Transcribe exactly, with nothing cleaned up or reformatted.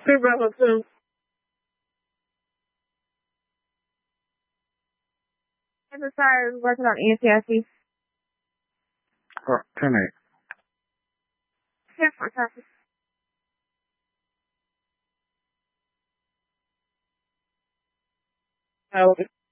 Three Bravo two. The sire is working on E N T I C. Oh, ten eight. ten four, copy. Oh, okay.